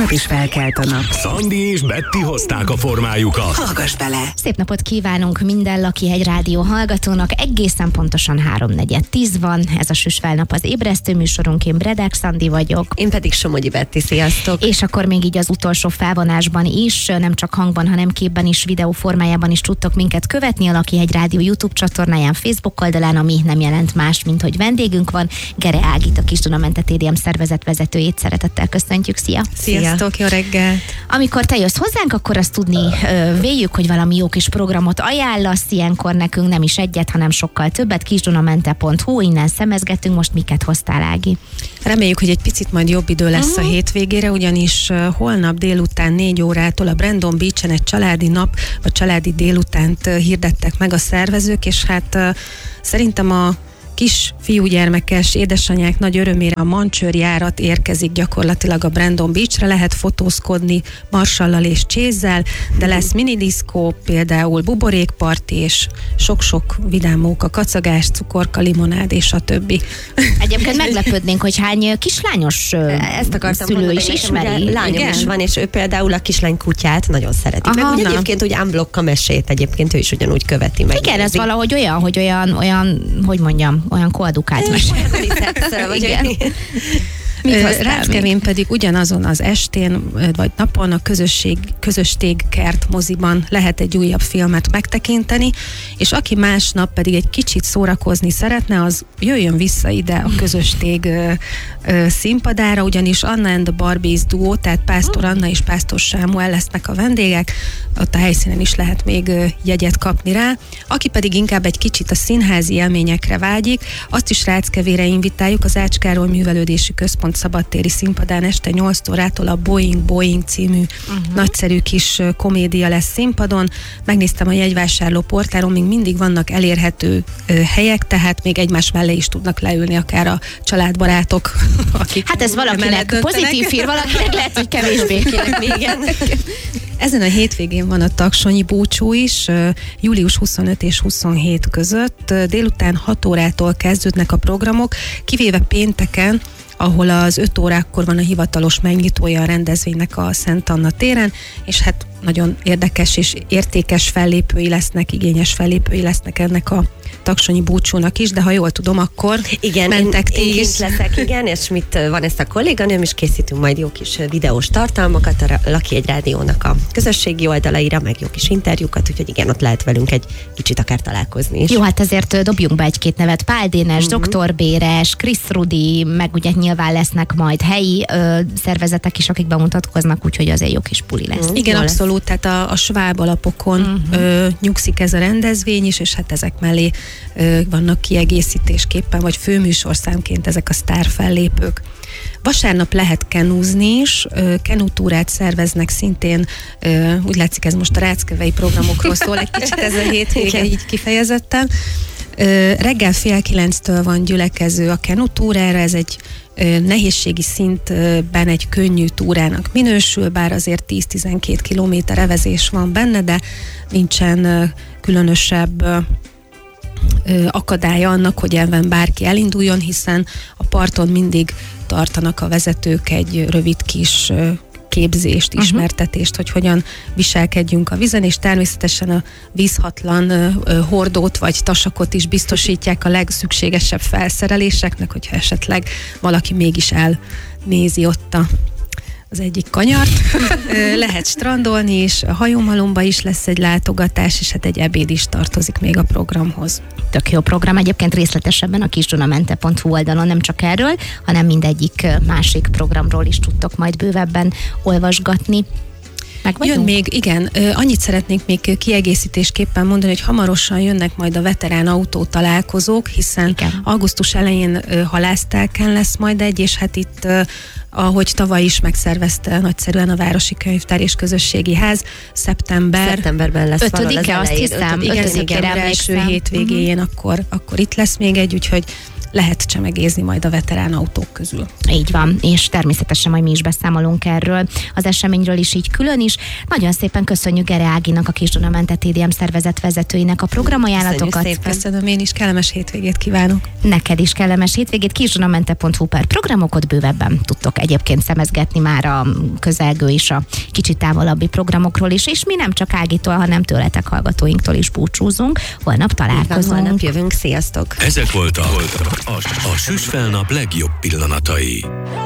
Holnap is felkelt a nap. Szandi és Betti hozták a formájukat. Hallgass bele! Szép napot kívánunk minden Lakihegy Rádió hallgatónak. Egészen pontosan 3:4 van. Ez a Süsfelnap az ébresztő műsorunk. Én Bredek Szandi vagyok. Én pedig Somogyi Betti, sziasztok! És akkor még így az utolsó felvonásban is, nem csak hangban, hanem képben is, videó formájában is tudtok minket követni a Lakihegy Rádió YouTube csatornáján, Facebook oldalán, ami nem jelent más, mint hogy vendégünk van. Gere Ágit, a Kis-Dunamente TDM szervezet vezetőjét szeretettel köszöntjük. Szia! Sziasztok, jó reggelt! Amikor te jössz hozzánk, akkor azt tudni véljük, hogy valami jó kis programot ajánlasz, ilyenkor nekünk nem is egyet, hanem sokkal többet. Kisdunamente.hu, innen szemezgetünk. Most miket hoztál, Ági? Reméljük, hogy egy picit majd jobb idő lesz a hétvégére, ugyanis holnap délután 4 órától a Brandon Beach-en egy családi nap, vagy családi délutánt hirdettek meg a szervezők, és hát szerintem a kis fiúgyermekes édesanyák nagy örömére a mancsőrjárat érkezik gyakorlatilag a Brandon Beachre, lehet fotózkodni Marsallal és Chase-zel, de lesz minidiszkó, például buborékparti és sok-sok vidám móka, kacagás, cukorka, limonád és a többi. Egyébként meglepődnénk, hogy hány kislányos ezt akartam szülő mondani, is ismeri. Lányom is van, és ő például a kislány kutyát nagyon szereti. Meg úgy egyébként úgy unblock a mesét, egyébként ő is ugyanúgy követi meg. Igen, ez valahogy olyan, hogy olyan, hogy mondjam, olyan koedukált mese. Igen. Ráckevén pedig ugyanazon az estén vagy napon a közös tégkert moziban lehet egy újabb filmet megtekinteni, és aki másnap pedig egy kicsit szórakozni szeretne, az jöjjön vissza ide a közös tég színpadára, ugyanis Anna and the Barbies duó, tehát Pásztor Anna és Pásztor Sámuel lesznek a vendégek, ott a helyszínen is lehet még jegyet kapni rá. Aki pedig inkább egy kicsit a színházi élményekre vágyik, azt is Ráckevére invitáljuk, az Ács Károly Művelődési Központ szabadtéri színpadán este 8 órától a Boeing című nagyszerű kis komédia lesz színpadon. Megnéztem a jegyvásárló portálon, még mindig vannak elérhető helyek, tehát még egymás mellé is tudnak leülni akár a családbarátok, akik hát ez valakinek pozitív hír, valakinek lehet, hogy kevésbé. Igen. Ezen a hétvégén van a taksonyi búcsú is, július 25 és 27 között. Délután 6 órától kezdődnek a programok, kivéve pénteken, ahol az 5 órákkor van a hivatalos megnyitója a rendezvénynek a Szent Anna téren, és hát nagyon érdekes és értékes fellépői lesznek, igényes fellépői lesznek ennek a taksonyi búcsúnak is, de ha jól tudom, akkor igen, mentek ti is. Leszek, igen, és mit van ezt a kolléganőm, és készítünk majd jó kis videós tartalmakat a Lakihegy Rádiónak a közösségi oldalaira, meg jó kis interjúkat, úgyhogy igen, ott lehet velünk egy kicsit akár találkozni is. Jó, hát azért dobjunk be egy-két nevet. Pál Dénes, Dr. Béres, Krisz Rudi, meg ugye nyilván lesznek majd helyi szervezetek is, akik bemutatkoznak, úgyhogy azért jó kis puli lesz. Igen, abszolút, tehát a sváb alapokon nyugszik ez a rendezvény is, és hát ezek mellé vannak kiegészítésképpen, vagy főműsorszámként ezek a sztár fellépők. Vasárnap lehet kenúzni is, kenútúrát szerveznek szintén, úgy látszik ez most a ráckevei programokról szól, egy kicsit ez a hétvége így kifejezetten. Reggel 8:30-től van gyülekező a kenutúrára, ez egy nehézségi szintben egy könnyű túrának minősül, bár azért 10-12 kilométer evezés van benne, de nincsen különösebb akadálya annak, hogy ebben bárki elinduljon, hiszen a parton mindig tartanak a vezetők egy rövid kis képzést, ismertetést, hogy hogyan viselkedjünk a vízen, és természetesen a vízhatlan hordót vagy tasakot is biztosítják a legszükségesebb felszereléseknek, hogyha esetleg valaki mégis elnézi ott az egyik kanyart. Lehet strandolni is, a hajómalomba is lesz egy látogatás, és hát egy ebéd is tartozik még a programhoz. Tök jó program, egyébként részletesebben a kisdunamente.hu oldalon nem csak erről, hanem mindegyik másik programról is tudtok majd bővebben olvasgatni. Jön még, igen, annyit szeretnék még kiegészítésképpen mondani, hogy hamarosan jönnek majd a veterán autó találkozók, hiszen augusztus elején halásztelken lesz majd egy, és hát itt ahogy tavaly is megszervezte nagyszerűen a Városi Könyvtár és Közösségi Ház, szeptemberben lesz 5-e, azt hiszem, igen, első hétvégén, akkor itt lesz még egy, úgyhogy lehet csemegézni majd a veterán autók közül. Így van, és természetesen majd mi is beszámolunk erről az eseményről is így külön is. Nagyon szépen köszönjük Gere Áginak, a Kis-Dunamente TDM szervezet vezetőinek a programajánlatokat. Köszönöm, én is kellemes hétvégét kívánok. Neked is kellemes hétvégét, kisdunamente.hu per programokot bővebben tudtok egyébként szemezgetni már a közelgő és a kicsit távolabbi programokról is, és mi nem csak Ágitól, hanem tőletek hallgatóinktól is búcsúzunk. Holnap találkozunk. Holnap jövünk, sziasztok! Ezek voltak a Süsfelnap legjobb pillanatai.